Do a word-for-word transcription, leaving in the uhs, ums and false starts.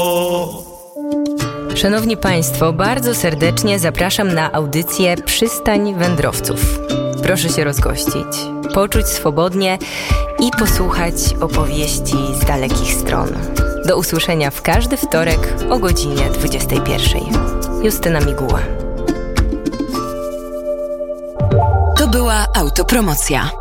Szanowni Państwo, bardzo serdecznie zapraszam na audycję Przystań Wędrowców. Proszę się rozgościć, poczuć swobodnie i posłuchać opowieści z dalekich stron. Do usłyszenia w każdy wtorek o godzinie dwudziestej pierwszej. Justyna Miguła. To była autopromocja.